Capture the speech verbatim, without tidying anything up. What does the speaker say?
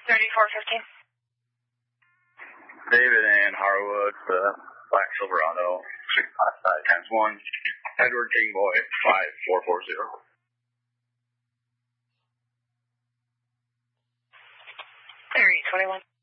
thirty-four fifteen. David and Harwood, the Black Silverado, six five five times one. Edward King Boy, five four four zero. Three twenty-one.